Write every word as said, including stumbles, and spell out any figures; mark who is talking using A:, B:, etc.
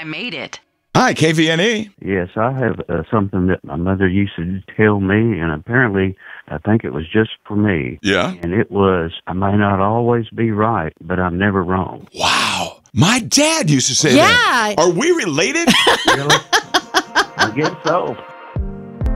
A: I made it.
B: Hi, K V N E.
C: Yes, I have uh, something that my mother used to tell me, and apparently I think it was just for me.
B: Yeah.
C: And it was, I may not always be right, but I'm never wrong.
B: Wow. My dad used to say
D: Yeah.
B: that. Are we related?
C: Really? I guess so.